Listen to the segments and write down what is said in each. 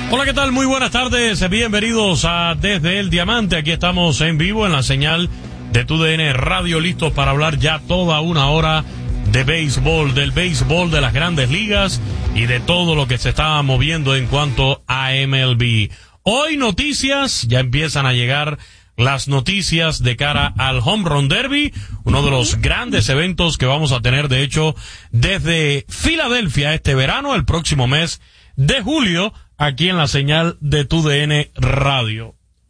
Hola, ¿qué tal? Muy buenas tardes, bienvenidos a Desde el Diamante. Aquí estamos en vivo en la señal de TUDN Radio, listos para hablar ya toda una hora de béisbol, del béisbol de las grandes ligas y de todo lo que se está moviendo en cuanto a MLB. Hoy noticias, ya empiezan a llegar las noticias de cara al Home Run Derby, uno de los grandes eventos que vamos a tener, de hecho, desde Filadelfia este verano, el próximo mes de julio, aquí en la señal de TUDN Radio.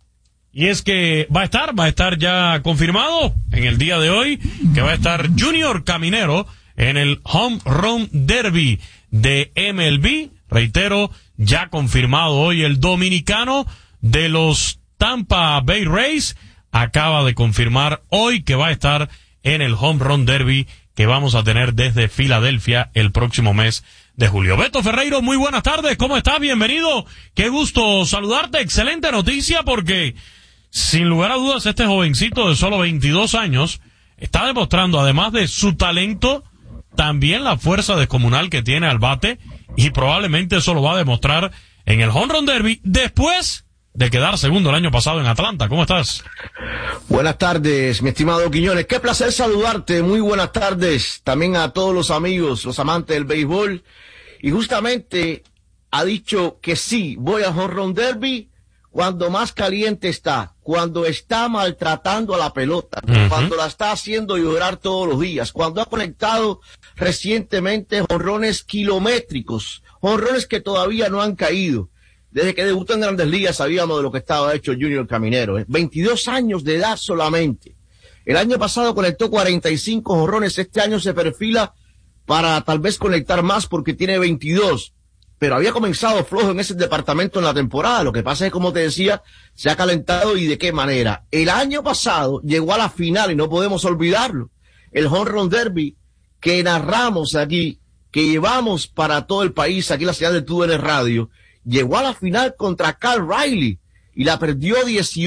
Y es que va a estar ya confirmado en el día de hoy que va a estar Junior Caminero en el Home Run Derby de MLB. Reitero, ya confirmado hoy, el dominicano de los Tampa Bay Rays acaba de confirmar hoy que va a estar en el Home Run Derby que vamos a tener desde Filadelfia el próximo mes de julio. Beto Ferreiro, muy buenas tardes, ¿cómo estás? Bienvenido, qué gusto saludarte, excelente noticia porque sin lugar a dudas este jovencito de solo 22 años está demostrando, además de su talento, también la fuerza descomunal que tiene al bate y probablemente eso lo va a demostrar en el Home Run Derby después de quedar segundo el año pasado en Atlanta. ¿Cómo estás? Buenas tardes, mi estimado Quiñones. Qué placer saludarte. Muy buenas tardes también a todos los amigos, los amantes del béisbol. Y justamente ha dicho que sí, voy a Home Run Derby cuando más caliente está, cuando está maltratando a la pelota, cuando la está haciendo llorar todos los días, cuando ha conectado recientemente jonrones kilométricos, jonrones que todavía no han caído. Desde que debutó en Grandes Ligas sabíamos de lo que estaba hecho Junior Caminero. 22 años de edad solamente. El año pasado conectó 45 jonrones. Este año se perfila para tal vez conectar más porque tiene 22. Pero había comenzado flojo en ese departamento en la temporada. Lo que pasa es que, como te decía, se ha calentado y de qué manera. El año pasado llegó a la final y no podemos olvidarlo. El Home Run Derby que narramos aquí, que llevamos para todo el país, aquí en la señal de TUDN Radio, llegó a la final contra Cal Riley y la perdió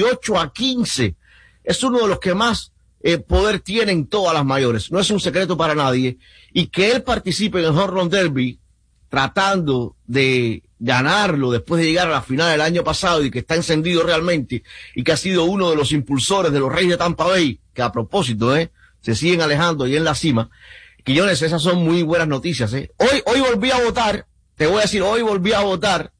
18-15. Es uno de los que más poder tiene en todas las mayores. No es un secreto para nadie. Y que él participe en el Home Run Derby tratando de ganarlo después de llegar a la final del año pasado y que está encendido realmente y que ha sido uno de los impulsores de los Reyes de Tampa Bay, que a propósito, se siguen alejando y en la cima. Quiñones, esas son muy buenas noticias, Hoy volví a votar, te voy a decir, hoy volví a votar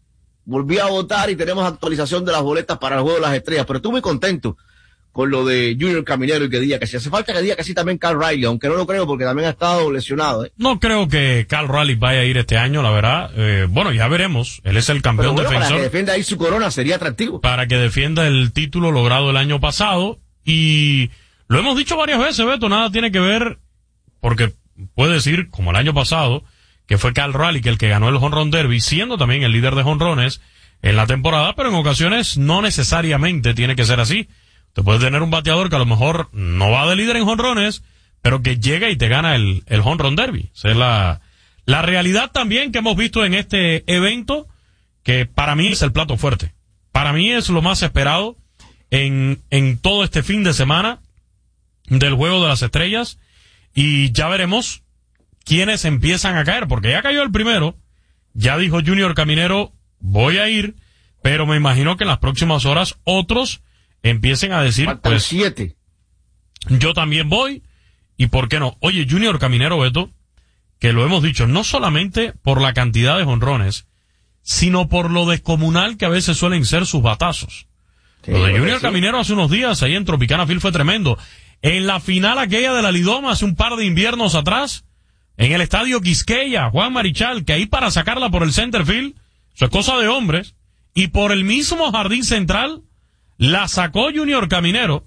y tenemos actualización de las boletas para el Juego de las Estrellas, pero estoy muy contento con lo de Junior Caminero y que diga que si hace falta que diga que sí también Cal Riley, aunque no lo creo porque también ha estado lesionado. No creo que Cal Riley vaya a ir este año, la verdad. Bueno, ya veremos. Él es el campeón defensor. Para que defienda ahí su corona sería atractivo. Para que defienda el título logrado el año pasado. Y lo hemos dicho varias veces, Beto, nada tiene que ver, porque puede decir, como el año pasado, que fue Cal Riley el que ganó el Home Run Derby, siendo también el líder de jonrones en la temporada, pero en ocasiones no necesariamente tiene que ser así. Te puedes tener un bateador que a lo mejor no va de líder en jonrones, pero que llega y te gana el Home Run Derby. Esa es la realidad también que hemos visto en este evento, que para mí es el plato fuerte. Para mí es lo más esperado en todo este fin de semana del Juego de las Estrellas, y ya veremos quiénes empiezan a caer, porque ya cayó el primero, ya dijo Junior Caminero, voy a ir, pero me imagino que en las próximas horas otros empiecen a decir, pues 7. Yo también voy, y por qué no. Oye, Junior Caminero, Beto, que lo hemos dicho, no solamente por la cantidad de jonrones, sino por lo descomunal que a veces suelen ser sus batazos. Sí, lo de Junior Caminero hace unos días ahí en Tropicana Field fue tremendo. En la final aquella de la Lidoma hace un par de inviernos atrás, en el estadio Quisqueya, Juan Marichal, que ahí para sacarla por el center field, eso es cosa de hombres, y por el mismo jardín central, la sacó Junior Caminero,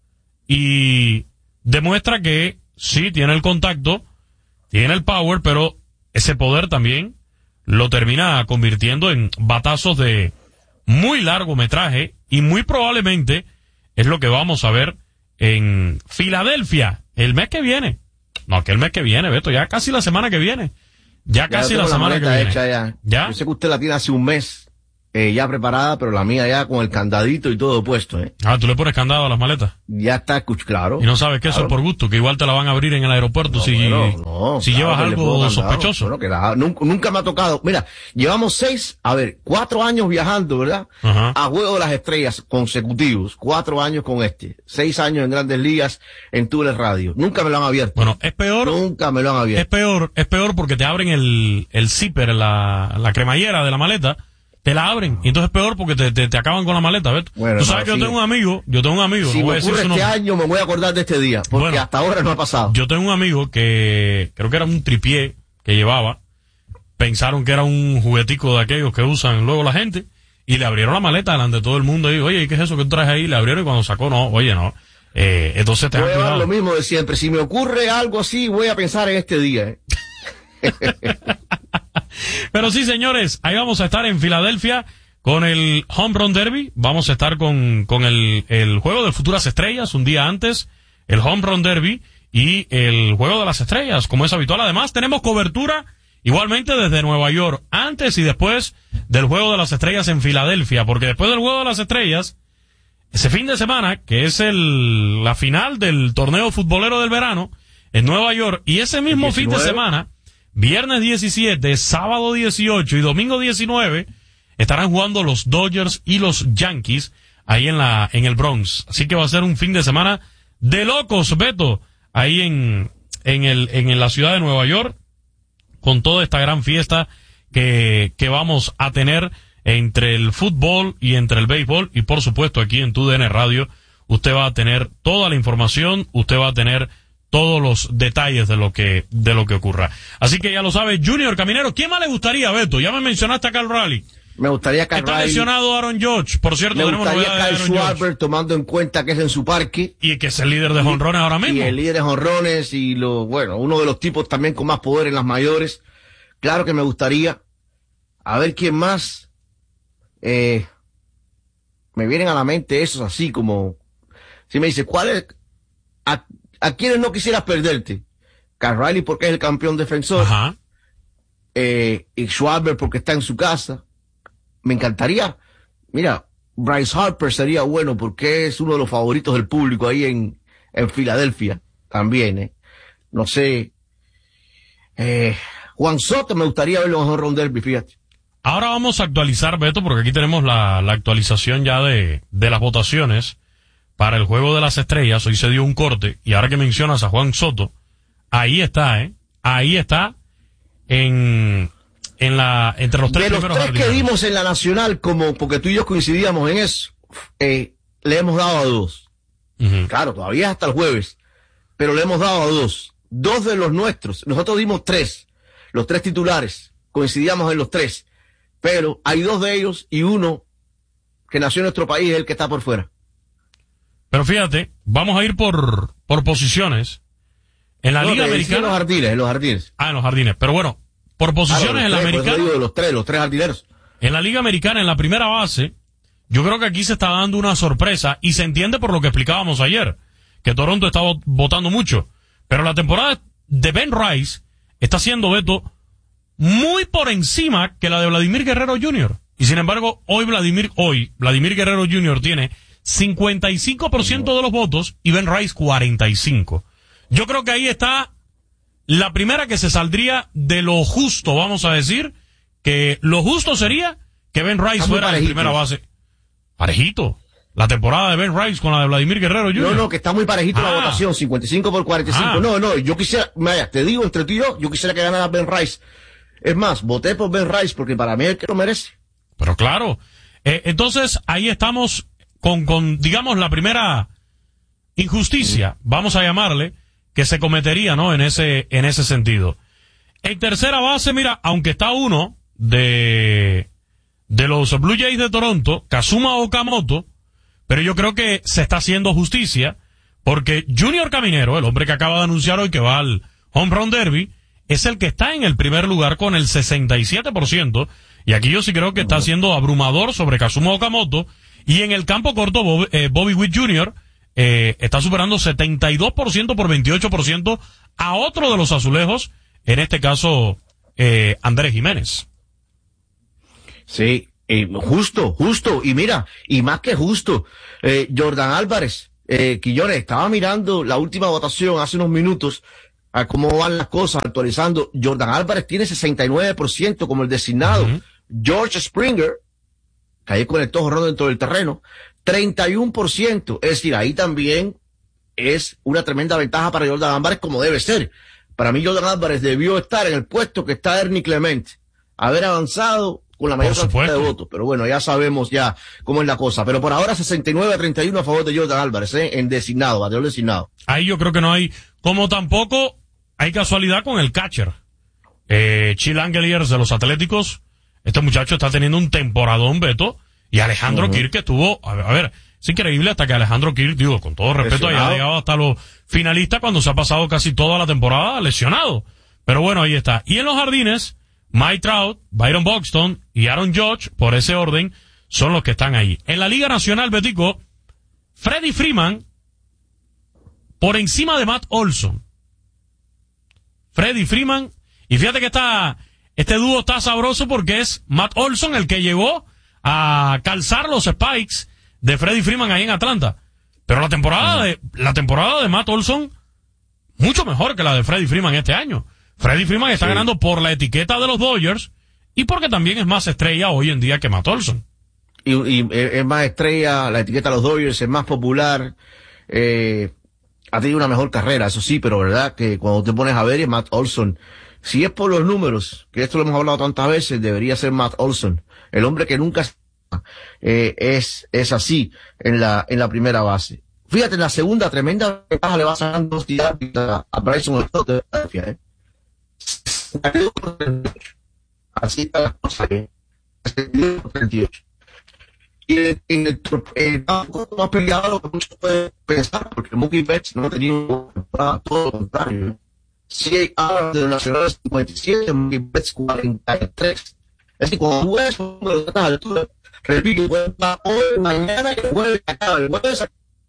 y demuestra que sí, tiene el contacto, tiene el power, pero ese poder también lo termina convirtiendo en batazos de muy largo metraje, y muy probablemente es lo que vamos a ver en Filadelfia el mes que viene. No, que el mes que viene, Beto, ya casi la semana que viene. Ya casi la semana que viene. Hecha ya. Yo sé que usted la tiene hace un mes ya preparada, pero la mía ya con el candadito y todo puesto, Ah, ¿tú le pones candado a las maletas? Ya está, claro. Y no sabes que eso es por gusto, que igual te la van a abrir en el aeropuerto si llevas algo sospechoso. Nunca me ha tocado. Mira, llevamos 4 años viajando, ¿verdad? Ajá. A Juego de las Estrellas consecutivos. 4 años con 6 años en Grandes Ligas en Tules Radio. Nunca me lo han abierto. Bueno, es peor. Nunca me lo han abierto. Es peor porque te abren el zipper, la cremallera de la maleta. Te la abren, y entonces es peor porque te acaban con la maleta, ¿ves? Bueno, tú sabes que yo tengo un amigo, si no voy me a decir ocurre su nombre. año me voy a acordar de este día, porque hasta ahora no ha pasado. Yo tengo un amigo que creo que era un tripié que llevaba, pensaron que era un juguetico de aquellos que usan luego la gente, y le abrieron la maleta delante de todo el mundo y oye, ¿qué es eso que tú traes ahí? Le abrieron y cuando sacó, no, entonces te voy han a dar cuidado. lo mismo de siempre, si me ocurre algo así voy a pensar en este día, Pero sí, señores, ahí vamos a estar en Filadelfia con el Home Run Derby. Vamos a estar con el Juego de Futuras Estrellas un día antes, el Home Run Derby y el Juego de las Estrellas, como es habitual. Además, tenemos cobertura igualmente desde Nueva York, antes y después del Juego de las Estrellas en Filadelfia, porque después del Juego de las Estrellas, ese fin de semana, que es la final del torneo futbolero del verano en Nueva York, y ese mismo fin de semana, viernes 17, sábado 18 y domingo 19, estarán jugando los Dodgers y los Yankees ahí en el Bronx. Así que va a ser un fin de semana de locos, Beto, ahí en la ciudad de Nueva York, con toda esta gran fiesta que vamos a tener entre el fútbol y entre el béisbol. Y por supuesto aquí en TUDN Radio usted va a tener toda la información, usted va a tener todos los detalles de lo que ocurra. Así que ya lo sabe, Junior Caminero. ¿Quién más le gustaría, Beto? Ya me mencionaste a Cal Raleigh. Me gustaría Cal Está Raleigh. Aaron Judge. Por cierto, me tenemos gustaría novedades de Kyle Aaron Schwarber, tomando en cuenta que es en su parque. Y que es el líder de jonrones ahora mismo. Y el líder de jonrones y uno de los tipos también con más poder en las mayores. Claro que me gustaría. A ver quién más. Me vienen a la mente esos así como, si me dice, ¿cuál es? ¿A quiénes no quisieras perderte? Cal Raleigh porque es el campeón defensor. Ajá. Y Schwarber porque está en su casa. Me encantaría. Mira, Bryce Harper sería bueno porque es uno de los favoritos del público ahí en Filadelfia también, No sé. Juan Soto me gustaría verlo en Home Run Derby, fíjate. Ahora vamos a actualizar, Beto, porque aquí tenemos la actualización ya de las votaciones para el Juego de las Estrellas. Hoy se dio un corte, y ahora que mencionas a Juan Soto, ahí está, Ahí está entre los tres primeros de los tres jardineros que dimos en la Nacional, porque tú y yo coincidíamos en eso, le hemos dado a 2. Uh-huh. Claro, todavía es hasta el jueves, pero le hemos dado a 2. 2 de los nuestros. Nosotros dimos 3. Los 3 titulares. Coincidíamos en los 3. Pero hay 2 de ellos y uno que nació en nuestro país es el que está por fuera. Pero fíjate, vamos a ir por posiciones. En la Liga Americana. En los jardines. Ah, en los jardines. Pero bueno, por posiciones en la Americana. Digo de los tres jardineros. En la Liga Americana, en la primera base, yo creo que aquí se está dando una sorpresa y se entiende por lo que explicábamos ayer, que Toronto estaba votando mucho. Pero la temporada de Ben Rice está siendo, Beto, muy por encima que la de Vladimir Guerrero Jr. Y sin embargo, hoy Vladimir Guerrero Jr. tiene 55% de los votos y Ben Rice 45%. Yo creo que ahí está la primera que se saldría de lo justo, vamos a decir, que lo justo sería que Ben Rice fuera en primera base. Parejito. La temporada de Ben Rice con la de Vladimir Guerrero Jr. No, que está muy parejito la votación, 55-45. No, yo quisiera, vaya, te digo entre tú y yo quisiera que ganara Ben Rice. Es más, voté por Ben Rice porque para mí es el que lo merece. Pero claro, entonces ahí estamos con digamos, la primera injusticia, vamos a llamarle, que se cometería, ¿no? En ese sentido. En tercera base, mira, aunque está uno de los Blue Jays de Toronto, Kazuma Okamoto, pero yo creo que se está haciendo justicia, porque Junior Caminero, el hombre que acaba de anunciar hoy que va al Home Run Derby, es el que está en el primer lugar con el 67%, y aquí yo sí creo que está siendo abrumador sobre Kazuma Okamoto, y en el campo corto, Bobby Witt Jr., está superando 72% por 28% a otro de los azulejos, en este caso, Andrés Jiménez. Sí, Justo, y mira, y más que justo, Jordan Álvarez, Quiñones, estaba mirando la última votación hace unos minutos, a cómo van las cosas, actualizando. Jordan Álvarez tiene 69% como el designado. George Springer, que ahí conectó jorrón dentro del terreno, 31%. Es decir, ahí también es una tremenda ventaja para Jordan Álvarez, como debe ser. Para mí, Jordan Álvarez debió estar en el puesto que está Ernie Clemente, haber avanzado con la mayor cantidad de votos. Pero bueno, ya sabemos ya cómo es la cosa. Pero por ahora 69-31 a favor de Jordan Álvarez, en designado, bateador designado. Ahí yo creo que no hay, como tampoco hay casualidad con el catcher. Chill Angeliers de los Atléticos. Este muchacho está teniendo un temporadón, Beto. Y Alejandro Kirk, que estuvo, a ver, es increíble hasta que Alejandro Kirk, digo, con todo respeto, haya llegado hasta los finalistas cuando se ha pasado casi toda la temporada lesionado. Pero bueno, ahí está. Y en los jardines, Mike Trout, Byron Buxton y Aaron Judge, por ese orden, son los que están ahí. En la Liga Nacional, Betico, Freddie Freeman, por encima de Matt Olson. Freddie Freeman, y fíjate que este dúo está sabroso porque es Matt Olson el que llegó a calzar los spikes de Freddie Freeman ahí en Atlanta. Pero la temporada de Matt Olson, mucho mejor que la de Freddie Freeman este año. Freddie Freeman está ganando por la etiqueta de los Dodgers y porque también es más estrella hoy en día que Matt Olson. Y es más estrella, la etiqueta de los Dodgers es más popular, ha tenido una mejor carrera, eso sí, pero verdad que cuando te pones a ver, es Matt Olson. Si es por los números, que esto lo hemos hablado tantas veces, debería ser Matt Olson, el hombre que nunca es así en la primera base. Fíjate, en la segunda, tremenda ventaja le va sacando a Bryson de Philadelphia, Así está la cosa, 38. Y en el campo más peleado lo que muchos pueden pensar, porque Mookie Betts no ha tenido todo lo contrario. Sí, ahora de los Nacionales 57, Mookie Betts 43. Es decir, cuando tú ves un número de estas alturas, repito, puede estar hoy, mañana y el jueves acaba. El jueves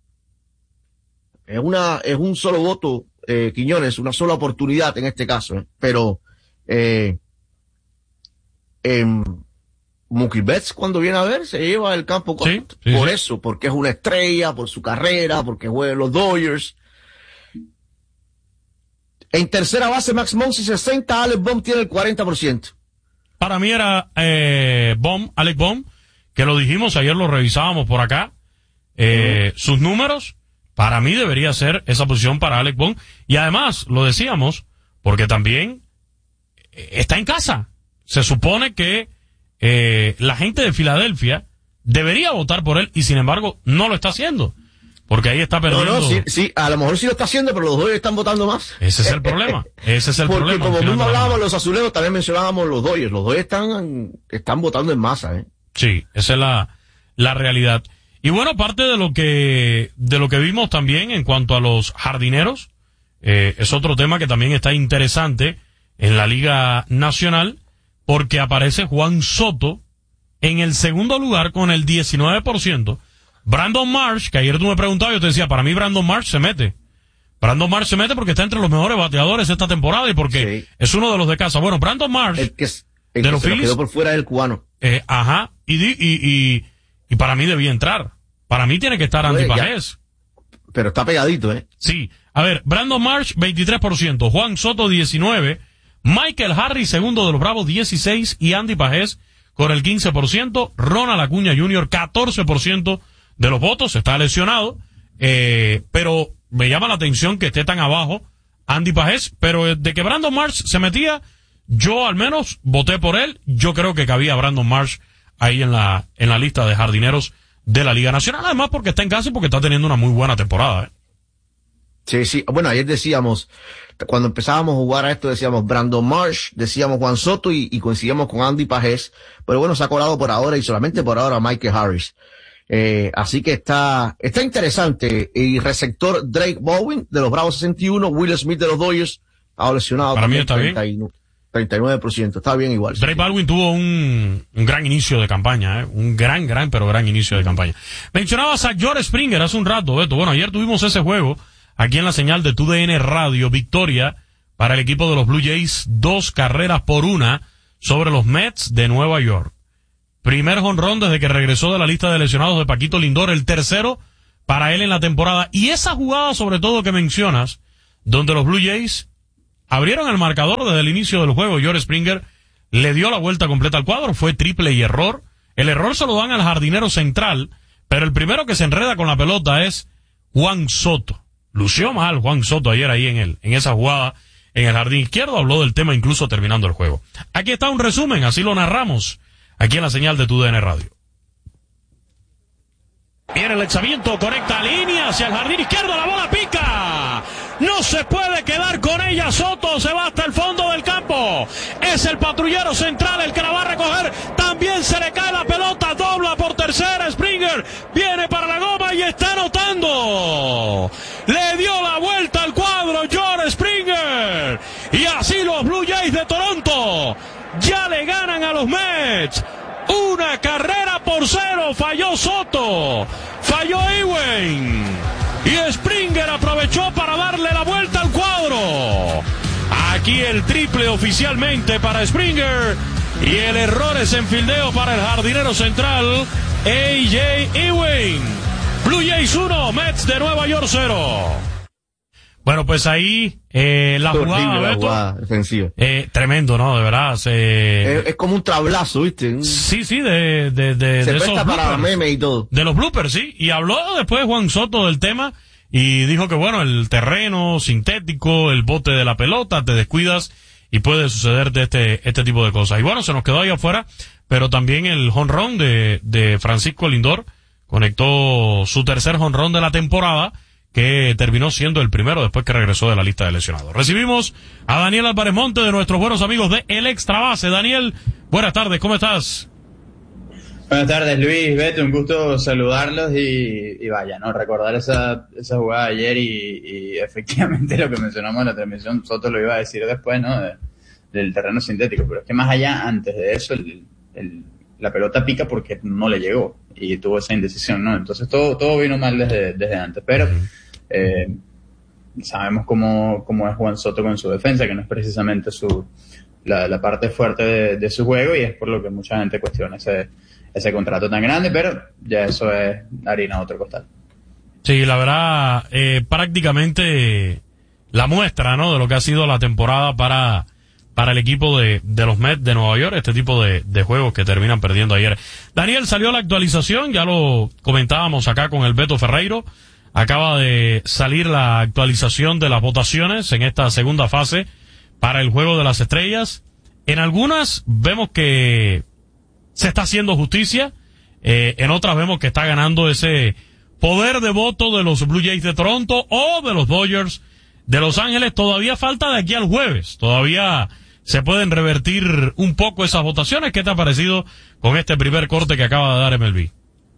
es un solo voto, Quiñones, una sola oportunidad en este caso, pero Mookie Betts, cuando viene a ver, se lleva el campo por eso, porque es una estrella, por su carrera, porque juega en los Dodgers. En tercera base, Max Muncy 60, Alec Bohm tiene el 40%. Para mí era Alec Bohm, que lo dijimos, ayer lo revisábamos por acá. Sus números, para mí debería ser esa posición para Alec Bohm. Y además, lo decíamos, porque también está en casa. Se supone que la gente de Filadelfia debería votar por él y sin embargo no lo está haciendo. Porque ahí está perdiendo. Sí, a lo mejor sí lo está haciendo, pero los Dodgers están votando más. Ese es el problema. Porque como mismo hablábamos los azulejos, también mencionábamos los Dodgers. Los Dodgers están votando en masa, Sí, esa es la realidad. Y bueno, parte de lo que vimos también en cuanto a los jardineros, es otro tema que también está interesante en la Liga Nacional, porque aparece Juan Soto en el segundo lugar con el 19%. Brandon Marsh, que ayer tú me preguntabas, yo te decía, para mí Brandon Marsh se mete. Brandon Marsh se mete porque está entre los mejores bateadores esta temporada y porque es uno de los de casa. Bueno, Brandon Marsh, el que los Phillies, quedó por fuera del cubano. Y para mí debía entrar. Para mí tiene que estar Andy Pajés. Pero está pegadito, Sí. A ver, Brandon Marsh, 23%. Juan Soto, 19%. Michael Harris, segundo de los Bravos, 16%. Y Andy Pajés con el 15%. Ronald Acuña Jr., 14% de los votos. Está lesionado. Pero me llama la atención que esté tan abajo Andy Pajés. Pero de que Brandon Marsh se metía, yo al menos voté por él. Yo creo que cabía Brandon Marsh ahí en la lista de jardineros de la Liga Nacional. Además porque está en casa y porque está teniendo una muy buena temporada, Sí. Bueno, ayer decíamos, cuando empezábamos a jugar a esto, decíamos Brandon Marsh, decíamos Juan Soto y coincidíamos con Andy Pajés. Pero bueno, se ha colado por ahora y solamente por ahora Michael Harris. Así que está interesante. Y receptor Drake Bowen de los Bravos 61, Will Smith de los Dodgers, ha lesionado. Para mí está bien. 39%, está bien igual. Drake Baldwin tuvo un gran inicio de campaña, un gran inicio de campaña. Mencionabas a George Springer hace un rato, Beto. Bueno, ayer tuvimos ese juego aquí en la señal de TUDN Radio, victoria para el equipo de los Blue Jays, 2-1 sobre los Mets de Nueva York. primer jonrón desde que regresó de la lista de lesionados de Paquito Lindor, el tercero para él en la temporada. Y esa jugada sobre todo que mencionas, donde los Blue Jays abrieron el marcador desde el inicio del juego, George Springer le dio la vuelta completa al cuadro, fue triple y error. El error se lo dan al jardinero central, pero el primero que se enreda con la pelota es Juan Soto. Lució mal Juan Soto ayer ahí en esa jugada en el jardín izquierdo, habló del tema incluso terminando el juego. Aquí está un resumen, así lo narramos, aquí en la señal de TUDN Radio. Viene el lanzamiento, conecta línea hacia el jardín izquierdo, la bola pica. No se puede quedar con ella, Soto se va hasta el fondo del campo. Es el patrullero central el que la va a recoger. También se le cae la pelota, dobla por tercera. Springer viene para la goma y está anotando. Le dio la vuelta al cuadro George Springer. Y así los Blue Jays de Toronto ya le ganan a los Mets. 1-0, falló Soto, falló Ewing y Springer aprovechó para darle la vuelta al cuadro. Aquí el triple oficialmente para Springer y el error es en fildeo para el jardinero central A.J. Ewing. Blue Jays 1, Mets de Nueva York 0. Bueno, pues ahí la jugada defensiva. Tremendo, ¿no? De verdad. Es como un tablazo, ¿viste? Sí, se de presta para memes y todo. De los bloopers, sí. Y habló después Juan Soto del tema y dijo que, bueno, el terreno sintético, el bote de la pelota, te descuidas y puede sucederte este tipo de cosas. Y bueno, se nos quedó ahí afuera, pero también el jonrón de Francisco Lindor conectó su tercer jonrón de la temporada, que terminó siendo el primero después que regresó de la lista de lesionados. Recibimos a Daniel Álvarez Monte de nuestros buenos amigos de El Extra Base. Daniel, buenas tardes, ¿cómo estás? Buenas tardes, Luis, Beto, un gusto saludarlos y vaya, ¿no? Recordar esa jugada de ayer y efectivamente lo que mencionamos en la transmisión, Soto lo iba a decir después, ¿no? Del terreno sintético, pero es que más allá, antes de eso, la pelota pica porque no le llegó y tuvo esa indecisión, ¿no? Entonces todo vino mal desde antes, pero sabemos cómo es Juan Soto con su defensa, que no es precisamente la parte fuerte de su juego, y es por lo que mucha gente cuestiona ese contrato tan grande, pero ya eso es harina a otro costal. Sí, la verdad, prácticamente la muestra, ¿no?, de lo que ha sido la temporada para el equipo de los Mets de Nueva York, este tipo de juegos que terminan perdiendo ayer. Daniel, salió la actualización, ya lo comentábamos acá con el Beto Ferreiro, acaba de salir la actualización de las votaciones en esta segunda fase para el Juego de las Estrellas. En algunas vemos que se está haciendo justicia, en otras vemos que está ganando ese poder de voto de los Blue Jays de Toronto o de los Dodgers de Los Ángeles. Todavía falta de aquí al jueves, todavía se pueden revertir un poco esas votaciones. ¿Qué te ha parecido con este primer corte que acaba de dar MLB?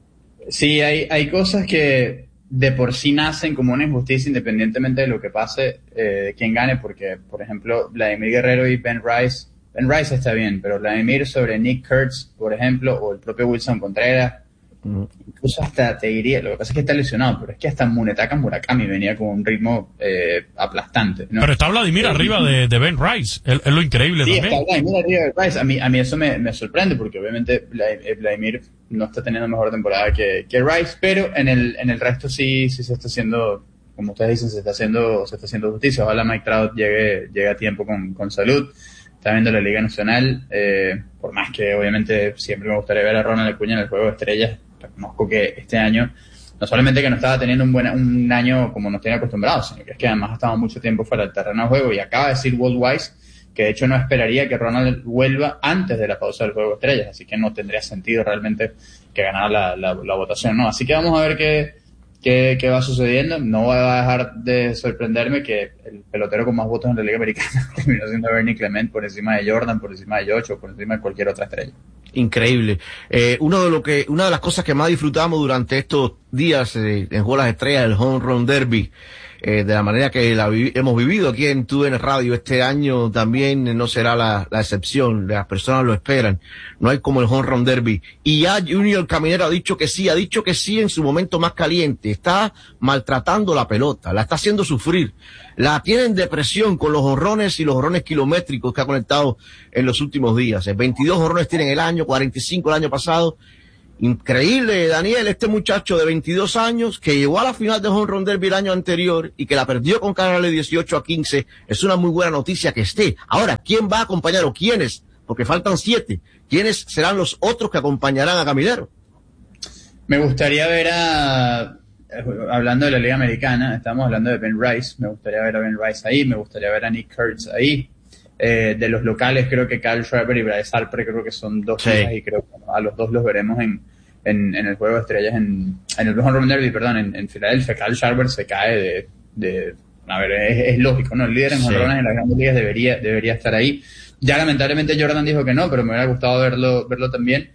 Sí, hay cosas que de por sí nacen como una injusticia independientemente de lo que pase, quién gane, porque, por ejemplo, Vladimir Guerrero y Ben Rice está bien, pero Vladimir sobre Nick Kurtz, por ejemplo, o el propio Wilson Contreras, incluso hasta te diría, lo que pasa es que está lesionado, pero es que hasta Munetaka Murakami venía con un ritmo aplastante, ¿no? Pero está Vladimir arriba de Ben Rice, es lo increíble sí, también. Sí, está Vladimir arriba de Rice. A mí eso me sorprende, porque obviamente Vladimir no está teniendo mejor temporada que Rice, pero en el resto sí se está haciendo, como ustedes dicen, se está haciendo justicia. Ojalá Mike Trout llegue a tiempo con salud. Está viendo la Liga Nacional, por más que obviamente siempre me gustaría ver a Ronald Acuña en el Juego de Estrellas. Reconozco que este año, no solamente que no estaba teniendo un año como nos tiene acostumbrados, sino que es que además ha estado mucho tiempo fuera del terreno de juego, y acaba de decir Walt Weiss que de hecho no esperaría que Ronald vuelva antes de la pausa del Juego de Estrellas, así que no tendría sentido realmente que ganara la votación, ¿no? Así que vamos a ver qué va sucediendo. No va a dejar de sorprenderme que el pelotero con más votos en la Liga Americana terminó siendo Bernie Clement, por encima de Jordan, por encima de Yocho, por encima de cualquier otra estrella. Increíble. Una de las cosas que más disfrutamos durante estos días en Juego de las Estrellas, el Home Run Derby, de la manera que hemos vivido aquí en TUDN Radio. Este año también no será la excepción, las personas lo esperan, no hay como el Home Run Derby. Y ya Junior Caminero ha dicho que sí en su momento más caliente, está maltratando la pelota, la está haciendo sufrir, la tiene en depresión con los jonrones y los jonrones kilométricos que ha conectado en los últimos días. 22 jonrones tiene en el año, 45 el año pasado. Increíble, Daniel, este muchacho de 22 años que llegó a la final de Home Run Derby el año anterior y que la perdió con Carrales 18-15, es una muy buena noticia que esté. Ahora, ¿quién va a acompañar o quiénes? Porque faltan 7. ¿Quiénes serán los otros que acompañarán a Caminero? Me gustaría ver hablando de la Liga Americana, estamos hablando de Ben Rice, me gustaría ver a Ben Rice ahí, me gustaría ver a Nick Kurtz ahí. De los locales creo que Kyle Schwarber y Bryce Harper creo que son dos fijas y creo que a los dos los veremos en el Juego de Estrellas en el Home Run Derby, en Filadelfia. Kyle Schwarber se cae a ver, es lógico, ¿no? El líder en jonrones en las grandes ligas debería estar ahí. Ya lamentablemente Jordan dijo que no, pero me hubiera gustado verlo también.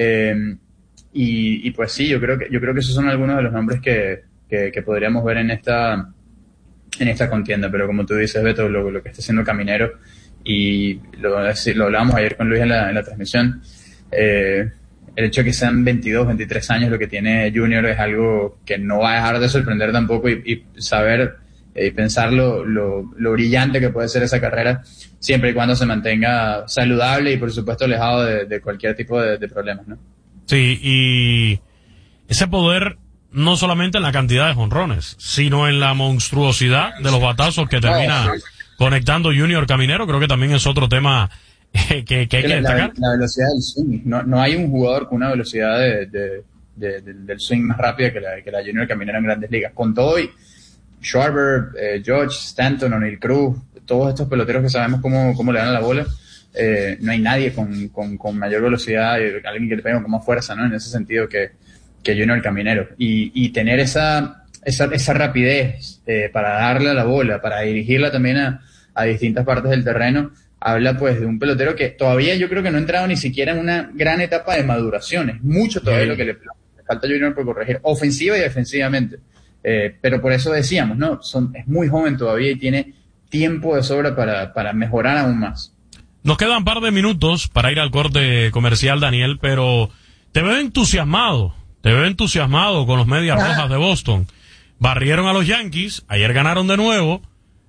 Y pues sí, yo creo que esos son algunos de los nombres que podríamos ver en esta contienda, pero como tú dices, Beto, lo que está haciendo Caminero, y lo hablábamos ayer con Luis en la transmisión, el hecho de que sean 22, 23 años lo que tiene Junior es algo que no va a dejar de sorprender tampoco, y saber y pensar lo brillante que puede ser esa carrera, siempre y cuando se mantenga saludable y por supuesto alejado de cualquier tipo de problemas, ¿no? Sí, y ese poder no solamente en la cantidad de jonrones, sino en la monstruosidad de los batazos que termina conectando Junior Caminero, creo que también es otro tema que hay que destacar. La velocidad del swing, no hay un jugador con una velocidad del swing más rápida que la Junior Caminero en Grandes Ligas. Con todo y Schwarber, George, Stanton, O'Neill Cruz, todos estos peloteros que sabemos cómo le dan a la bola, no hay nadie con mayor velocidad, alguien que le pegue con más fuerza, ¿no? En ese sentido que Junior Caminero. Y tener esa rapidez para darle a la bola, para dirigirla también a distintas partes del terreno, habla pues de un pelotero que todavía yo creo que no ha entrado ni siquiera en una gran etapa de maduración. Es mucho todavía lo que le falta a Junior por corregir, ofensiva y defensivamente. Pero por eso decíamos, ¿no? Es muy joven todavía y tiene tiempo de sobra para mejorar aún más. Nos quedan un par de minutos para ir al corte comercial, Daniel, pero te veo entusiasmado con los Medias Rojas de Boston. Barrieron a los Yankees, ayer ganaron de nuevo.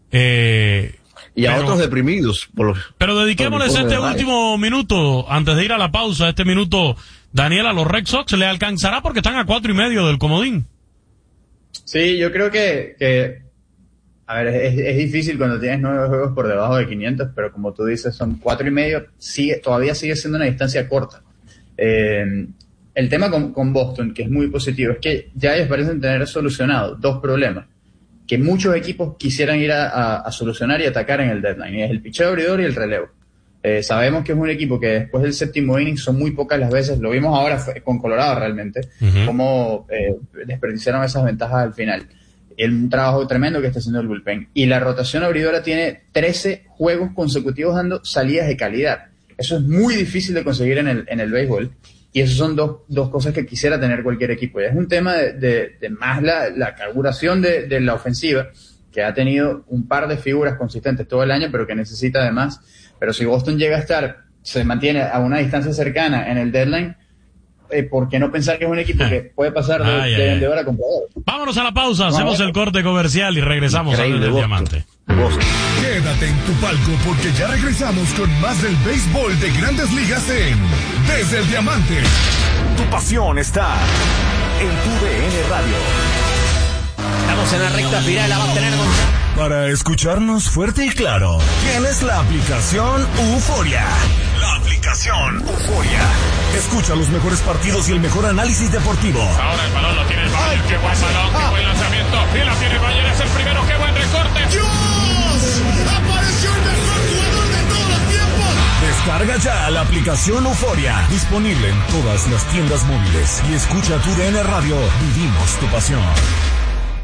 Y a otros deprimidos. Pero dediquémosles este último minuto, antes de ir a la pausa, este minuto, Daniel, a los Red Sox, ¿le alcanzará porque están a 4.5 del comodín? Sí, yo creo que a ver, es difícil cuando tienes 9 juegos por debajo de 500, pero como tú dices, son 4.5, todavía sigue siendo una distancia corta. El tema con Boston, que es muy positivo, es que ya ellos parecen tener solucionado dos problemas que muchos equipos quisieran ir a solucionar y atacar en el deadline, y es el picheo abridor y el relevo. Sabemos que es un equipo que después del séptimo inning son muy pocas las veces, lo vimos ahora con Colorado realmente, cómo desperdiciaron esas ventajas al final. Un trabajo tremendo que está haciendo el bullpen. Y la rotación abridora tiene 13 juegos consecutivos dando salidas de calidad. Eso es muy difícil de conseguir en el béisbol. Y eso son dos cosas que quisiera tener cualquier equipo. Y es un tema de más la carburación de la ofensiva, que ha tenido un par de figuras consistentes todo el año, pero que necesita además. Pero si Boston llega a se mantiene a una distancia cercana en el deadline, ¿por qué no pensar que es un equipo que puede pasar de vendedor a comprador? Vámonos a la pausa, hacemos el corte comercial y regresamos a Desde el Diamante. Quédate en tu palco porque ya regresamos con más del béisbol de Grandes Ligas en Desde el Diamante. Tu pasión está en TUDN Radio. Estamos en la recta final, la va a tener Para escucharnos fuerte y claro, tienes la aplicación Euforia. La aplicación Euforia. Escucha los mejores partidos y el mejor análisis deportivo. Ahora el balón lo tiene el Bayern. Qué buen balón, qué buen lanzamiento. Y la tiene el Bayern, es el primero. Qué buen recorte. ¡Dios! ¡Apareció el mejor jugador de todos los tiempos! Descarga ya la aplicación Euforia. Disponible en todas las tiendas móviles. Y escucha TUDN Radio. Vivimos tu pasión.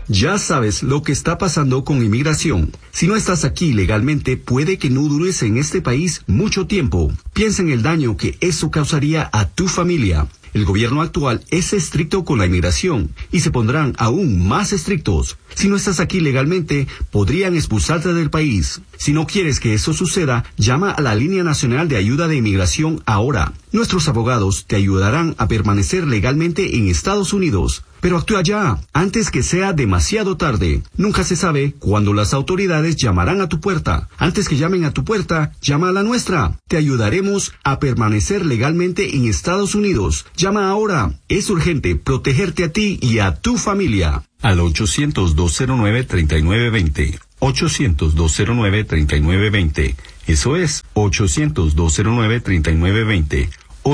Ya sabes lo que está pasando con inmigración. Si no estás aquí legalmente, puede que no dures en este país mucho tiempo. Piensa en el daño que eso causaría a tu familia. El gobierno actual es estricto con la inmigración y se pondrán aún más estrictos. Si no estás aquí legalmente, podrían expulsarte del país. Si no quieres que eso suceda, llama a la Línea Nacional de Ayuda de Inmigración ahora. Nuestros abogados te ayudarán a permanecer legalmente en Estados Unidos. Pero actúa ya, antes que sea demasiado tarde. Nunca se sabe cuándo las autoridades llamarán a tu puerta. Antes que llamen a tu puerta, llama a la nuestra. Te ayudaremos a permanecer legalmente en Estados Unidos. Llama ahora. Es urgente protegerte a ti y a tu familia. Al 800-209-3920. 800-209-3920. Eso es 800-209-3920.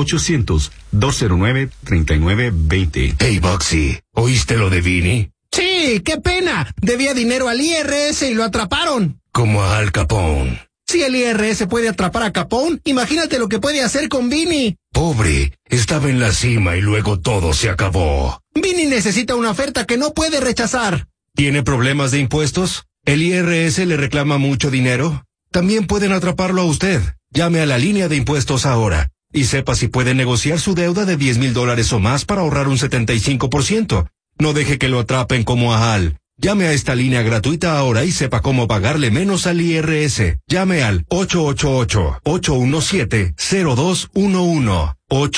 800-209-3920. Hey, Boxy, ¿oíste lo de Vinny? Sí, qué pena. Debía dinero al IRS y lo atraparon. Como a Al Capone. Si el IRS puede atrapar a Capone, imagínate lo que puede hacer con Vinny. Pobre, estaba en la cima y luego todo se acabó. Vinny necesita una oferta que no puede rechazar. ¿Tiene problemas de impuestos? ¿El IRS le reclama mucho dinero? También pueden atraparlo a usted. Llame a la línea de impuestos ahora. Y sepa si puede negociar su deuda de $10,000 o más para ahorrar un 75%. No deje que lo atrapen como a Al. Llame a esta línea gratuita ahora y sepa cómo pagarle menos al IRS. Llame al 888-817-0211.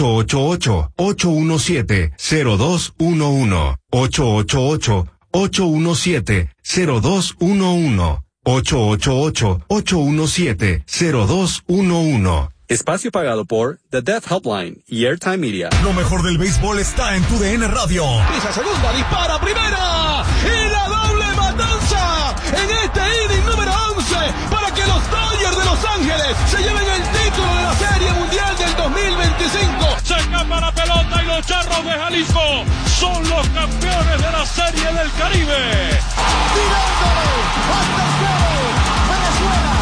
888-817-0211. 888-817-0211. 888-817-0211. Espacio pagado por The Deaf Helpline y Airtime Media. Lo mejor del béisbol está en tu DN Radio. Pisa segunda, dispara primera y la doble matanza en este inning número 11 para que los Dodgers de Los Ángeles se lleven el título de la Serie Mundial del 2025. Se escapa la pelota y los Charros de Jalisco son los campeones de la Serie del Caribe. Tirándole hasta el cielo. Venezuela.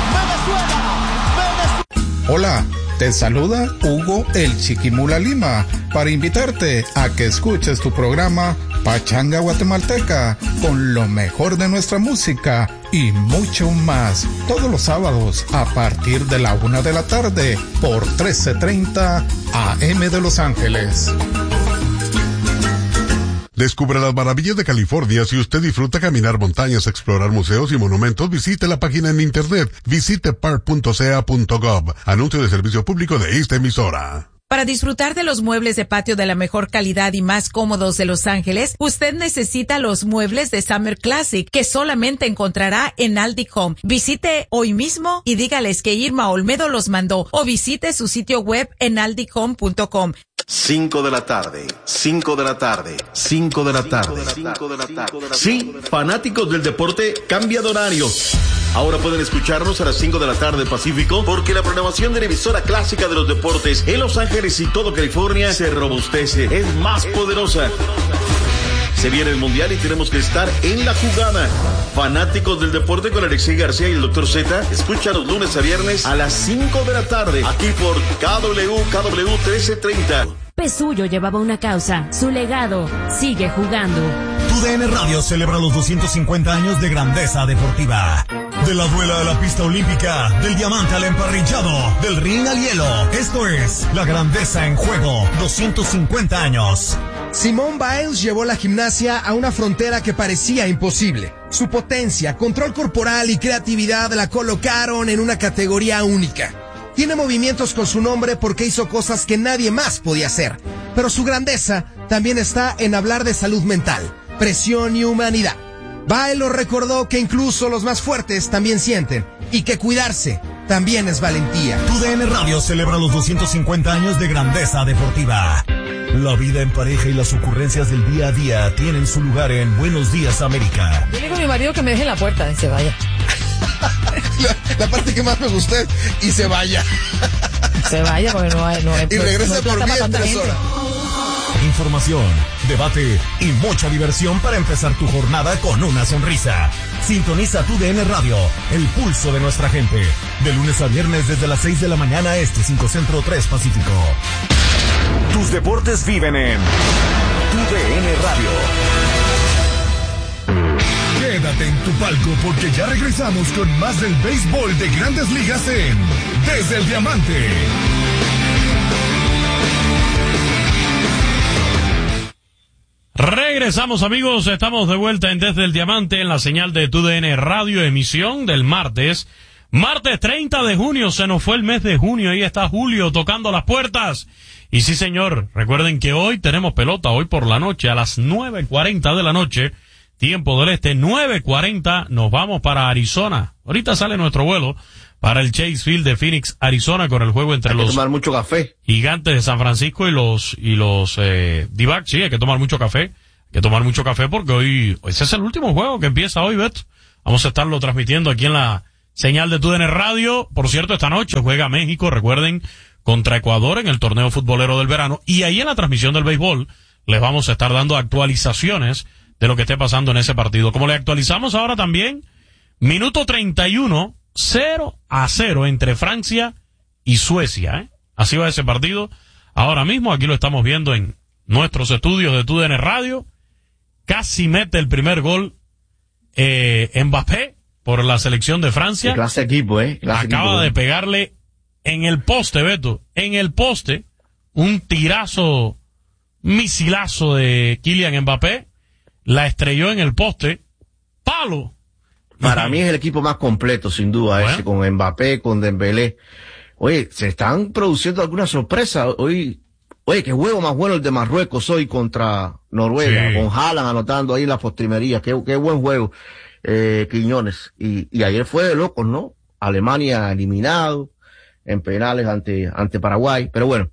Hola, te saluda Hugo el Chiquimula Lima para invitarte a que escuches tu programa Pachanga Guatemalteca con lo mejor de nuestra música y mucho más todos los sábados a partir de la 1 de la tarde por 1330 AM de Los Ángeles. Descubra las maravillas de California. Si usted disfruta caminar montañas, explorar museos y monumentos, visite la página en internet, visite park.ca.gov. Anuncio de servicio público de esta emisora. Para disfrutar de los muebles de patio de la mejor calidad y más cómodos de Los Ángeles, usted necesita los muebles de Summer Classic, que solamente encontrará en Aldi Home. Visite hoy mismo y dígales que Irma Olmedo los mandó, o visite su sitio web en aldihome.com. 5 de la tarde. Sí, fanáticos del deporte, cambia de horario. Ahora pueden escucharnos a las 5 de la tarde Pacífico, porque la programación de la emisora clásica de los deportes en Los Ángeles y todo California se robustece, es más poderosa. Se viene el Mundial y tenemos que estar en la jugada. Fanáticos del deporte con Alexei García y el Dr. Z, escucha los lunes a viernes a las 5 de la tarde, aquí por KW 1330. Pesuyo llevaba una causa, su legado sigue jugando. Tu DN Radio celebra los 250 años de grandeza deportiva. De la duela a la pista olímpica, del diamante al emparrillado, del ring al hielo. Esto es la grandeza en juego, 250 años. Simone Biles llevó la gimnasia a una frontera que parecía imposible. Su potencia, control corporal y creatividad la colocaron en una categoría única. Tiene movimientos con su nombre porque hizo cosas que nadie más podía hacer. Pero su grandeza también está en hablar de salud mental, presión y humanidad. Biles nos recordó que incluso los más fuertes también sienten y que cuidarse también es valentía. Tu DN Radio celebra los 250 años de grandeza deportiva. La vida en pareja y las ocurrencias del día a día tienen su lugar en Buenos Días América. Yo digo a mi marido que me deje en la puerta y se vaya. La parte que más me gustó es y se vaya. Se vaya porque no hay y regresa por mí en 3 horas. Información, debate y mucha diversión para empezar tu jornada con una sonrisa. Sintoniza tu DN Radio, el pulso de nuestra gente. De lunes a viernes desde las 6 de la mañana este, 5 Centro, 3 Pacífico. Tus deportes viven en tu DN Radio. Quédate en tu palco porque ya regresamos con más del béisbol de Grandes Ligas en Desde el Diamante. Regresamos, amigos, estamos de vuelta en Desde el Diamante en la señal de TUDN Radio, emisión del martes 30 de junio, se nos fue el mes de junio, ahí está julio tocando las puertas. Y sí, señor, recuerden que hoy tenemos pelota, hoy por la noche, a las 9:40 de la noche, tiempo del este, 9:40, nos vamos para Arizona. Ahorita sale nuestro vuelo para el Chase Field de Phoenix, Arizona, con el juego entre hay que los tomar mucho café. Gigantes de San Francisco y los D-backs. Sí, hay que tomar mucho café. Hay que tomar mucho café porque hoy ese es el último juego que empieza hoy, Beto. Vamos a estarlo transmitiendo aquí en la señal de TUDN Radio. Por cierto, esta noche juega México, recuerden, contra Ecuador en el torneo futbolero del verano. Y ahí en la transmisión del béisbol les vamos a estar dando actualizaciones de lo que esté pasando en ese partido. Como le actualizamos ahora también, minuto 31, 0-0 entre Francia y Suecia, Así va ese partido. Ahora mismo, aquí lo estamos viendo en nuestros estudios de TUDN Radio. Casi mete el primer gol Mbappé por la selección de Francia. Qué clase de equipo, Acaba de pegarle en el poste, Beto, en el poste, un tirazo, misilazo de Kylian Mbappé. La estrelló en el poste. ¡Palo! Para mí es el equipo más completo, sin duda, ese, con Mbappé, con Dembélé. Oye, se están produciendo algunas sorpresas. Oye, qué juego más bueno el de Marruecos hoy contra Noruega, con Haaland anotando ahí en la postrimería. Qué buen juego, Quiñones. Y ayer fue de locos, ¿no? Alemania eliminado en penales ante Paraguay. Pero bueno,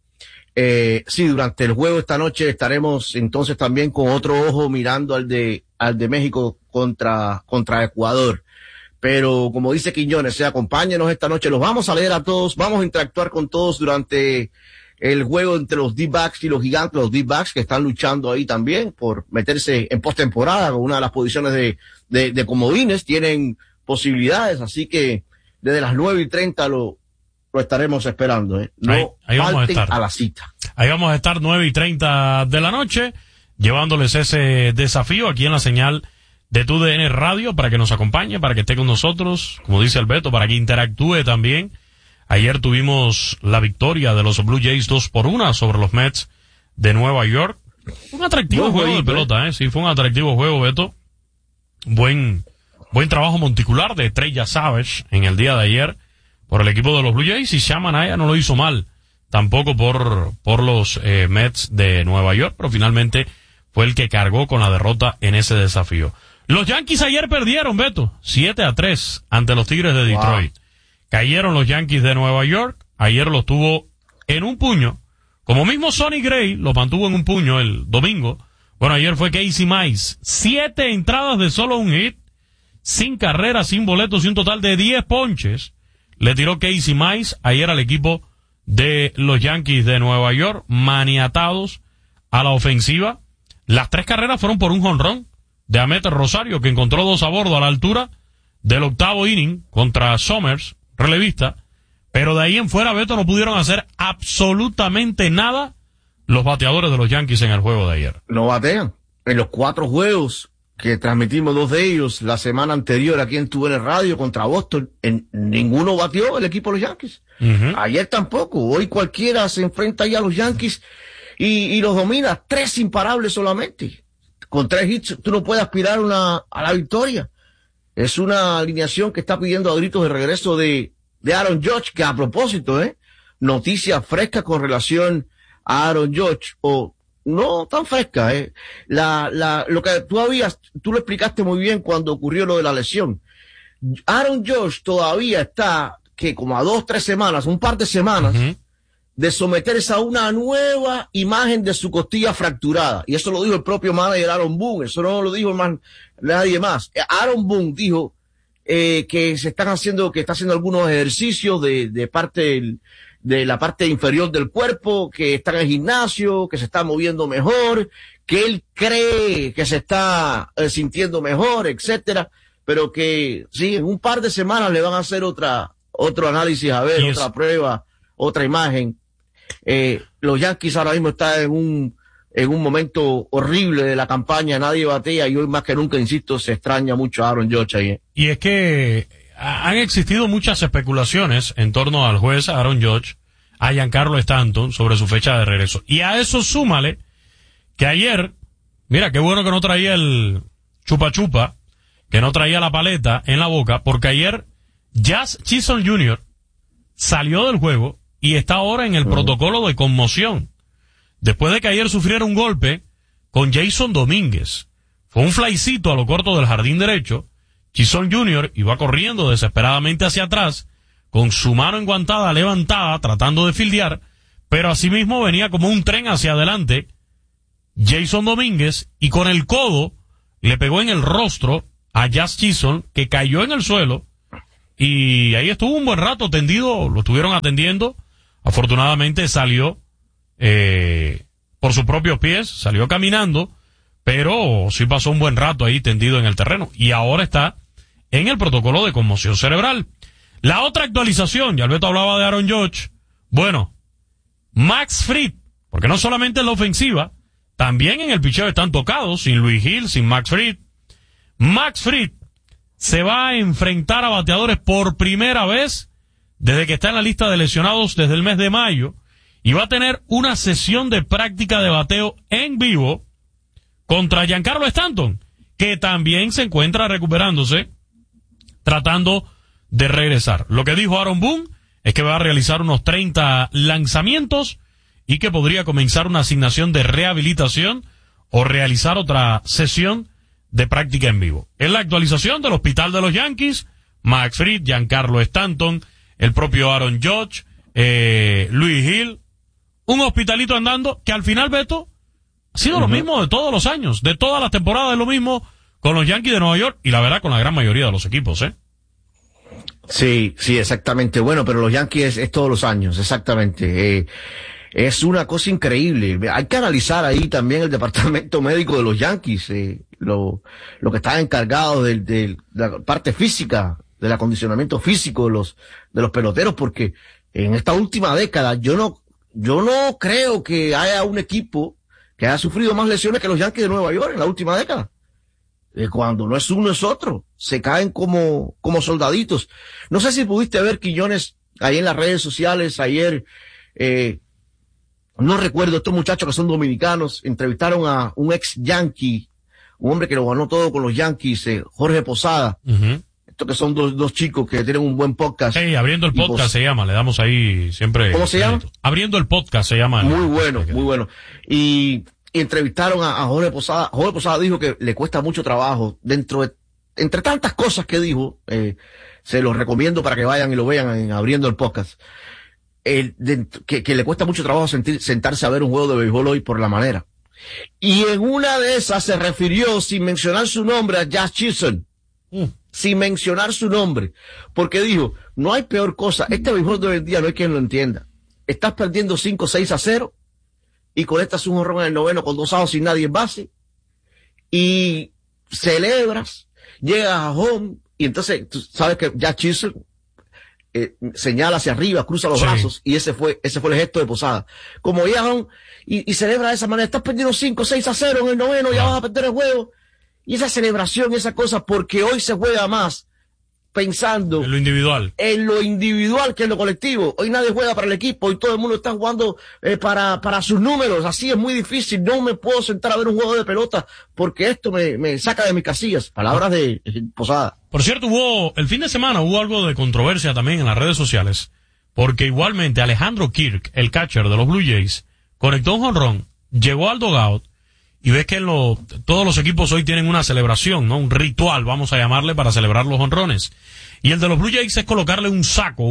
sí, durante el juego esta noche estaremos entonces también con otro ojo mirando al de México contra Ecuador. Pero como dice Quiñones, acompáñenos esta noche, los vamos a leer a todos, vamos a interactuar con todos durante el juego entre los D-backs y los Gigantes, los D-backs que están luchando ahí también por meterse en postemporada con una de las posiciones de comodines, tienen posibilidades, así que desde las 9:30 lo estaremos esperando, No ahí vamos falten a estar a la cita. Ahí vamos a estar 9:30 de la noche, llevándoles ese desafío aquí en la señal de TUDN Radio para que nos acompañe, para que esté con nosotros, como dice el Beto, para que interactúe también. Ayer tuvimos la victoria de los Blue Jays 2-1 sobre los Mets de Nueva York. Un atractivo juego de pelota, Sí, fue un atractivo juego, Beto. Buen trabajo monticular de Trey Savage en el día de ayer por el equipo de los Blue Jays, y Sean Manaea no lo hizo mal tampoco por los Mets de Nueva York, pero finalmente fue el que cargó con la derrota en ese desafío. Los Yankees ayer perdieron, Beto, 7-3 ante los Tigres de Detroit. Cayeron los Yankees de Nueva York, ayer los tuvo en un puño, como mismo Sonny Gray los mantuvo en un puño el domingo. Bueno, ayer fue Casey Mize, 7 entradas de solo un hit, sin carreras, sin boletos y un total de 10 ponches. Le tiró Casey Mize ayer al equipo de los Yankees de Nueva York, maniatados a la ofensiva. Las 3 carreras fueron por un jonrón de Amet Rosario, que encontró 2 a bordo a la altura del octavo inning contra Somers, relevista, pero de ahí en fuera, Beto, no pudieron hacer absolutamente nada los bateadores de los Yankees en el juego de ayer. No batean. En los 4 juegos que transmitimos, 2 de ellos la semana anterior aquí en TUDN Radio contra Boston, en ninguno batió el equipo de los Yankees. Ayer tampoco. Hoy cualquiera se enfrenta ya a los Yankees y los domina. 3 imparables solamente. Con 3 hits tú no puedes aspirar a la victoria. Es una alineación que está pidiendo a gritos de regreso de Aaron Judge, que a propósito, noticia fresca con relación a Aaron Judge, o no tan fresca, lo que tú lo explicaste muy bien cuando ocurrió lo de la lesión. Aaron Judge todavía está, que como a 2-3 semanas, un par de semanas, de someterse a una nueva imagen de su costilla fracturada. Y eso lo dijo el propio manager Aaron Boone, eso no lo dijo nadie más. Aaron Boone dijo que está haciendo algunos ejercicios de la parte inferior del cuerpo, que está en el gimnasio, que se está moviendo mejor, que él cree que se está sintiendo mejor, etcétera, pero que sí, en un par de semanas le van a hacer otro análisis, a ver, otra prueba, otra imagen. Los Yankees ahora mismo están en en un momento horrible de la campaña, nadie batea y hoy más que nunca, insisto, se extraña mucho a Aaron Judge ahí. Y es que han existido muchas especulaciones en torno al juez Aaron Judge, a Giancarlo Stanton, sobre su fecha de regreso. Y a eso súmale que ayer, mira, qué bueno que no traía el chupa chupa, que no traía la paleta en la boca, porque ayer Jazz Chisholm Jr. salió del juego y está ahora en el protocolo de conmoción. Después de que ayer sufriera un golpe con Jason Domínguez. Fue un flycito a lo corto del jardín derecho. Chisholm Jr. iba corriendo desesperadamente hacia atrás, con su mano enguantada levantada, tratando de fildear, pero asimismo venía como un tren hacia adelante Jason Domínguez, y con el codo le pegó en el rostro a Jazz Chisholm, que cayó en el suelo, y ahí estuvo un buen rato tendido, lo estuvieron atendiendo. Afortunadamente salió por sus propios pies, salió caminando, pero sí pasó un buen rato ahí tendido en el terreno, y ahora está en el protocolo de conmoción cerebral. La otra actualización, ya Alberto hablaba de Aaron Judge, bueno, Max Fried, porque no solamente en la ofensiva, también en el picheo están tocados, sin Luis Gil, sin Max Fried. Max Fried se va a enfrentar a bateadores por primera vez desde que está en la lista de lesionados desde el mes de mayo, y va a tener una sesión de práctica de bateo en vivo contra Giancarlo Stanton, que también se encuentra recuperándose, tratando de regresar. Lo que dijo Aaron Boone es que va a realizar unos 30 lanzamientos y que podría comenzar una asignación de rehabilitación o realizar otra sesión de práctica en vivo. Es la actualización del hospital de los Yankees: Max Fried, Giancarlo Stanton, el propio Aaron Judge, Luis Gil. Un hospitalito andando que al final, Beto, ha sido lo mismo de todos los años, de todas las temporadas, es lo mismo con los Yankees de Nueva York y la verdad con la gran mayoría de los equipos, Sí, exactamente. Bueno, pero los Yankees es todos los años, exactamente. Es una cosa increíble. Hay que analizar ahí también el departamento médico de los Yankees, lo que está encargado de la parte física, del acondicionamiento físico de los peloteros, porque en esta última década yo no creo que haya un equipo que haya sufrido más lesiones que los Yankees de Nueva York en la última década. Cuando no es uno es otro, se caen como soldaditos. No sé si pudiste ver, Quiñones, ahí en las redes sociales ayer, no recuerdo, estos muchachos que son dominicanos entrevistaron a un ex Yankee, un hombre que lo ganó todo con los Yankees, Jorge Posada. Estos que son dos chicos que tienen un buen podcast. Sí, Abriendo el Podcast se llama, le damos ahí siempre. ¿Cómo se llama? Abriendo el Podcast se llama. Muy bueno. Y entrevistaron a Jorge Posada. Jorge Posada dijo que le cuesta mucho trabajo entre tantas cosas que dijo, se los recomiendo para que vayan y lo vean en Abriendo el Podcast. Que le cuesta mucho trabajo sentarse a ver un juego de béisbol hoy por la manera. Y en una de esas se refirió, sin mencionar su nombre, a Jazz Chisholm. Sin mencionar su nombre. Porque dijo, no hay peor cosa. Este béisbol de hoy en día no hay quien lo entienda. Estás perdiendo 5-6-0 y conectas un jonrón en el noveno con 2 outs sin nadie en base. Y celebras, llegas a home y entonces tú sabes que Jazz Chisholm señala hacia arriba, cruza los brazos, y ese fue el gesto de Posada. Como ya y celebra de esa manera, estás perdiendo 5-6-0 en el noveno, ya vas a perder el juego. Y esa celebración, esa cosa, porque hoy se juega más pensando en lo individual que en lo colectivo. Hoy nadie juega para el equipo, hoy todo el mundo está jugando para sus números. Así es muy difícil, no me puedo sentar a ver un juego de pelota porque esto me saca de mis casillas. Palabras de Posada. Por cierto, el fin de semana hubo algo de controversia también en las redes sociales, porque igualmente Alejandro Kirk, el catcher de los Blue Jays, conectó un jonrón, llegó al dugout, y ves que todos los equipos hoy tienen una celebración, ¿no? Un ritual, vamos a llamarle, para celebrar los jonrones. Y el de los Blue Jays es colocarle un saco,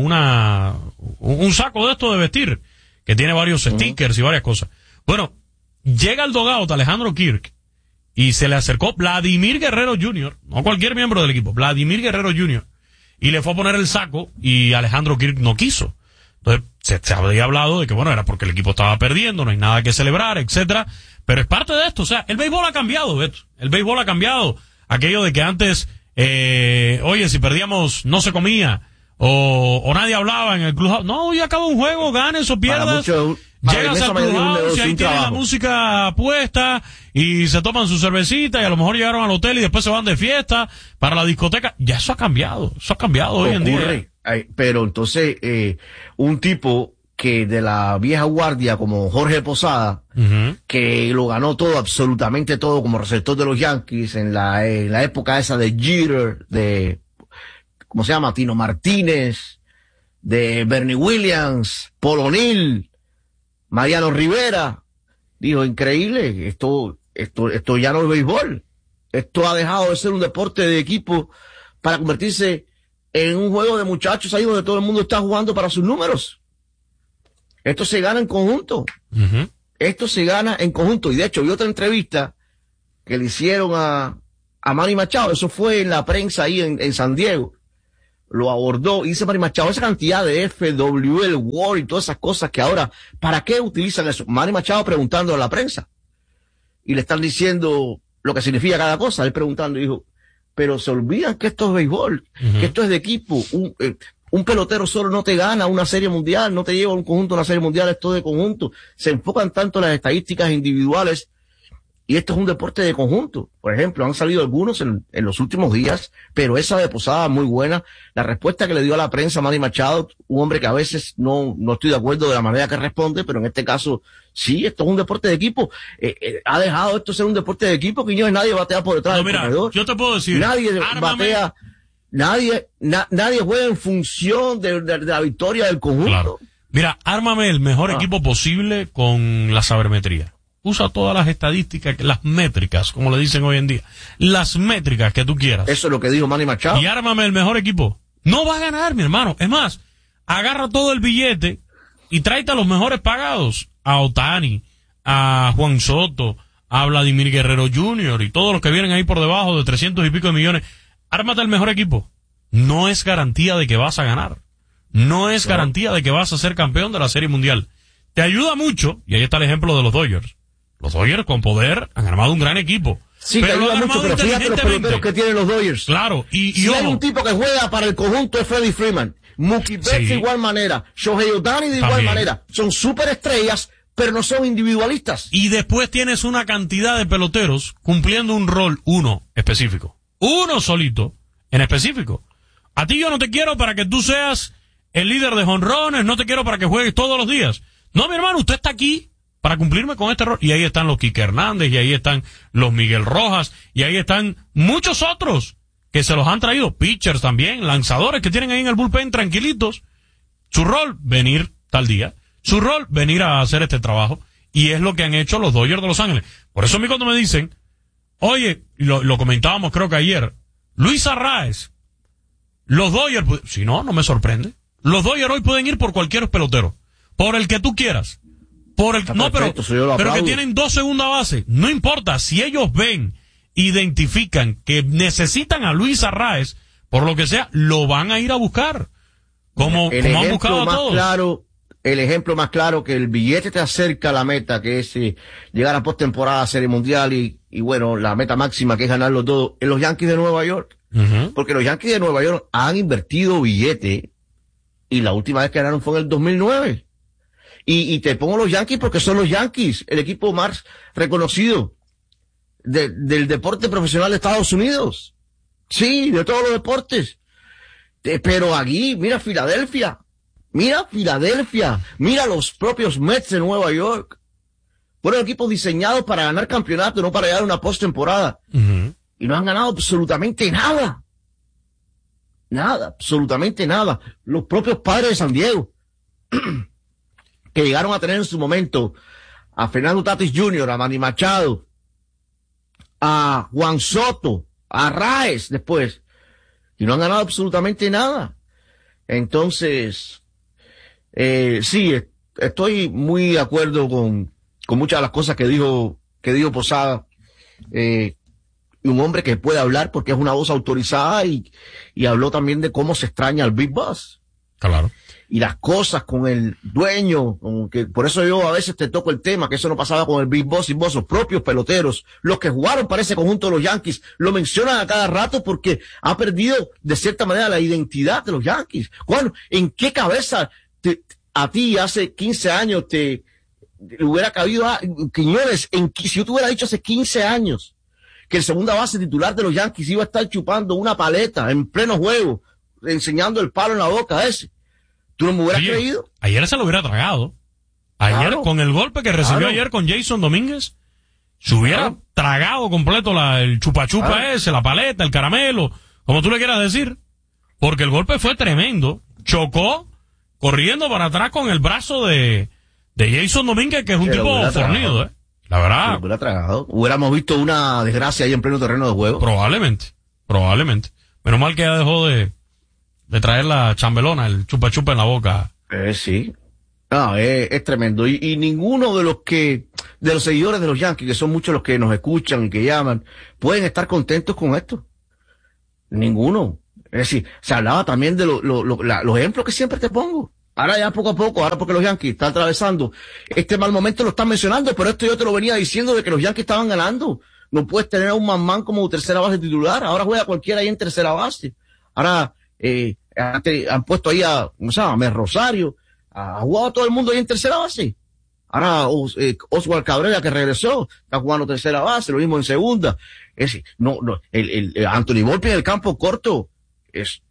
un saco de esto de vestir, que tiene varios stickers y varias cosas. Bueno, llega al dugout Alejandro Kirk y se le acercó Vladimir Guerrero Jr., no cualquier miembro del equipo, Vladimir Guerrero Jr., y le fue a poner el saco y Alejandro Kirk no quiso. Entonces, se había hablado de que, bueno, era porque el equipo estaba perdiendo, no hay nada que celebrar, etcétera. Pero es parte de esto, o sea, el béisbol ha cambiado, Beto. El béisbol ha cambiado. Aquello de que antes, oye, si perdíamos, no se comía, o nadie hablaba en el club. No, hoy acaba un juego, ganes o pierdas. Llegas a tu house y ahí tienen la música puesta y se toman su cervecita y a lo mejor llegaron al hotel y después se van de fiesta para la discoteca. Ya eso ha cambiado hoy en día. Pero entonces, un tipo que de la vieja guardia como Jorge Posada, que lo ganó todo, absolutamente todo, como receptor de los Yankees en la época esa de Jeter, de, ¿cómo se llama? Tino Martínez, de Bernie Williams, Paul O'Neill, Mariano Rivera, dijo, increíble, esto ya no es béisbol. Esto ha dejado de ser un deporte de equipo para convertirse en un juego de muchachos ahí donde todo el mundo está jugando para sus números. Esto se gana en conjunto. Esto se gana en conjunto. Y de hecho, vi otra entrevista que le hicieron a Manny Machado. Eso fue en la prensa ahí en San Diego. Lo abordó y dice Manny Machado, esa cantidad de FWL, WAR y todas esas cosas que ahora, ¿para qué utilizan eso? Manny Machado preguntando a la prensa. Y le están diciendo lo que significa cada cosa. Él preguntando, dijo, pero se olvidan que esto es béisbol, que esto es de equipo. Un pelotero solo no te gana una serie mundial, no te lleva un conjunto a una serie mundial, esto de conjunto. Se enfocan tanto en las estadísticas individuales y esto es un deporte de conjunto. Por ejemplo, han salido algunos en los últimos días, pero esa de Posada muy buena. La respuesta que le dio a la prensa Manny Machado, un hombre que a veces no estoy de acuerdo de la manera que responde, pero en este caso, sí, esto es un deporte de equipo. Ha dejado esto ser un deporte de equipo, que nadie batea por detrás del corredor. Yo te puedo decir, nadie batea. Nadie juega en función de la victoria del conjunto. Claro. Mira, ármame el mejor equipo posible con la sabermetría. Usa todas las estadísticas, las métricas, como le dicen hoy en día. Las métricas que tú quieras. Eso es lo que dijo Manny Machado. Y ármame el mejor equipo. No va a ganar, mi hermano. Es más, agarra todo el billete y tráete a los mejores pagados. A Ohtani, a Juan Soto, a Vladimir Guerrero Jr. y todos los que vienen ahí por debajo de 300 y pico de millones. Ármate el mejor equipo. No es garantía de que vas a ganar. No es garantía de que vas a ser campeón de la Serie Mundial. Te ayuda mucho, y ahí está el ejemplo de los Dodgers. Los Dodgers con poder han armado un gran equipo. Sí, pero te ayuda mucho, pero fíjate los peloteros que tienen los Dodgers. Claro, y hay un tipo que juega para el conjunto de Freddie Freeman. Mookie Betts de igual manera. Shohei Ohtani de igual manera. Son superestrellas, pero no son individualistas. Y después tienes una cantidad de peloteros cumpliendo un rol, uno específico. Uno solito, en específico. A ti yo no te quiero para que tú seas el líder de jonrones, no te quiero para que juegues todos los días. No, mi hermano, usted está aquí para cumplirme con este rol. Y ahí están los Quique Hernández, y ahí están los Miguel Rojas, y ahí están muchos otros que se los han traído, pitchers también, lanzadores que tienen ahí en el bullpen tranquilitos. Su rol, venir tal día. Su rol, venir a hacer este trabajo. Y es lo que han hecho los Dodgers de Los Ángeles. Por eso a mí cuando me dicen, oye, lo comentábamos creo que ayer, Luis Arraez, los Dodgers, si no me sorprende. Los Dodgers hoy pueden ir por cualquier pelotero, por el que tú quieras, pero que tienen 2 segunda base. No importa, si ellos ven, identifican que necesitan a Luis Arraez, por lo que sea, lo van a ir a buscar, como han buscado a todos. El ejemplo más claro que el billete te acerca a la meta, que es llegar a postemporada, Serie Mundial y bueno, la meta máxima que es ganarlo todo, en los Yankees de Nueva York. Porque los Yankees de Nueva York han invertido billete y la última vez que ganaron fue en el 2009. Y te pongo los Yankees porque son los Yankees, el equipo más reconocido del deporte profesional de Estados Unidos. Sí, de todos los deportes. Pero aquí, mira Filadelfia. Mira los propios Mets de Nueva York. Fueron equipos diseñados para ganar campeonato, no para llegar a una postemporada. Y no han ganado absolutamente nada. Absolutamente nada. Los propios Padres de San Diego, que llegaron a tener en su momento a Fernando Tatis Jr., a Manny Machado, a Juan Soto, a Arraez después, y no han ganado absolutamente nada. Entonces, sí, estoy muy de acuerdo con muchas de las cosas que dijo Posada, un hombre que puede hablar porque es una voz autorizada y habló también de cómo se extraña al Big Boss. Claro. Y las cosas con el dueño, que por eso yo a veces te toco el tema, que eso no pasaba con el Big Boss y vos, los propios peloteros, los que jugaron para ese conjunto de los Yankees, lo mencionan a cada rato porque ha perdido de cierta manera la identidad de los Yankees. Bueno, ¿en qué cabeza a ti hace 15 años te le hubiera cabido a Quiñones, si yo te hubiera dicho hace 15 años que el segunda base titular de los Yankees iba a estar chupando una paleta en pleno juego, enseñando el palo en la boca a ese, ¿tú no me hubieras creído? Ayer se lo hubiera tragado. Ayer, con el golpe que recibió ayer con Jason Domínguez, se hubiera tragado completo el chupa-chupa ese, la paleta, el caramelo, como tú le quieras decir. Porque el golpe fue tremendo. Chocó corriendo para atrás con el brazo de Jason Domínguez, que es un tipo fornido, La verdad. Hubiera tragado. Hubiéramos visto una desgracia ahí en pleno terreno de juego. Probablemente. Menos mal que ya dejó de traer la chambelona, el chupa-chupa en la boca. Sí. No, es tremendo. Y ninguno de los seguidores de los Yankees, que son muchos los que nos escuchan y que llaman, pueden estar contentos con esto. Ninguno. Es decir, se hablaba también de los ejemplos que siempre te pongo. Ahora ya poco a poco, ahora porque los Yankees están atravesando este mal momento, lo están mencionando, pero esto yo te lo venía diciendo de que los Yankees estaban ganando. No puedes tener a un man como tercera base titular. Ahora juega cualquiera ahí en tercera base. Ahora, han puesto ahí a Mer Rosario. Ha jugado todo el mundo ahí en tercera base. Ahora Oswald Cabrera, que regresó, está jugando tercera base, lo mismo en segunda. El Anthony Volpe en el campo corto